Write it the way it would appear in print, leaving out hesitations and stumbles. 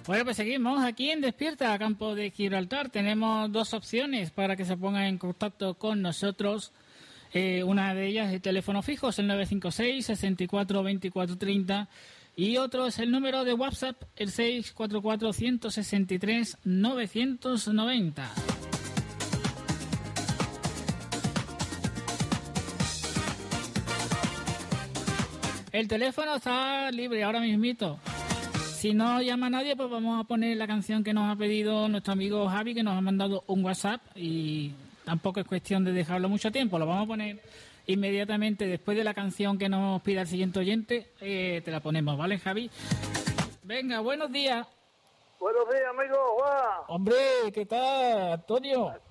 Bueno, pues seguimos aquí en Despierta, Campo de Gibraltar. Tenemos dos opciones para que se pongan en contacto con nosotros. Una de ellas es el teléfono fijo, es el 956 64 24 30, y otro es el número de WhatsApp, el 644 163 990. El teléfono está libre ahora mismito. Si no llama nadie, pues vamos a poner la canción que nos ha pedido nuestro amigo Javi, que nos ha mandado un WhatsApp, y tampoco es cuestión de dejarlo mucho tiempo. Lo vamos a poner inmediatamente después de la canción que nos pida el siguiente oyente. Te la ponemos, ¿vale, Javi? Venga, buenos días. Buenos días, amigo Juan. Hombre, ¿qué tal, Antonio?